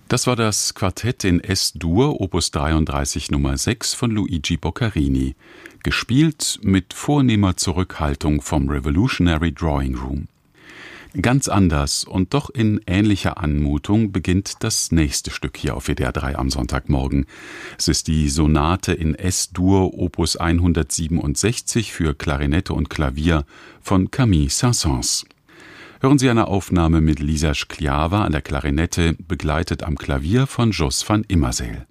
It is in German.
Das war das Quartett in S-Dur, Opus 33 Nummer 6 von Luigi Boccherini, gespielt mit vornehmer Zurückhaltung vom Revolutionary Drawing Room. Ganz anders und doch in ähnlicher Anmutung beginnt das nächste Stück hier auf WDR 3 am Sonntagmorgen. Es ist die Sonate in S-Dur, Opus 167 für Klarinette und Klavier von Camille Saint-Saëns. Hören Sie eine Aufnahme mit Lisa Skliawa an der Klarinette, begleitet am Klavier von Jos van Immerseel.